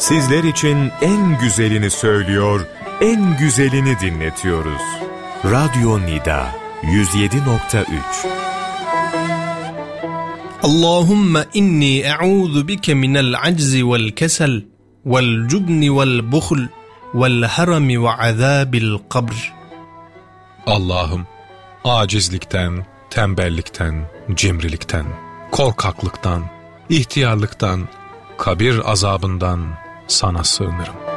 Sizler için en güzelini söylüyor, en güzelini dinletiyoruz. Radyo Nida 107.3. Allahümme inni e'udhu bike minel aczi vel kesel vel cubni vel buhl vel harami ve azabil kabr. Allah'ım, acizlikten, tembellikten, cimrilikten, korkaklıktan, ihtiyarlıktan, kabir azabından sana sığınırım.